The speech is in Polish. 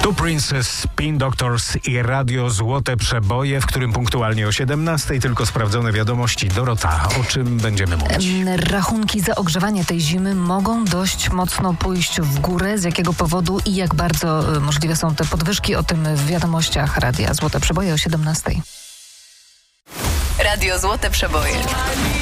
Two Princes, Spin Doctors i Radio Złote Przeboje, w którym punktualnie o 17:00 tylko sprawdzone wiadomości. Dorota, o czym będziemy mówić? Rachunki za ogrzewanie tej zimy mogą dość mocno pójść w górę. Z jakiego powodu i jak bardzo możliwe są te podwyżki? O tym w wiadomościach Radia Złote Przeboje o 17:00. Radio Złote Przeboje.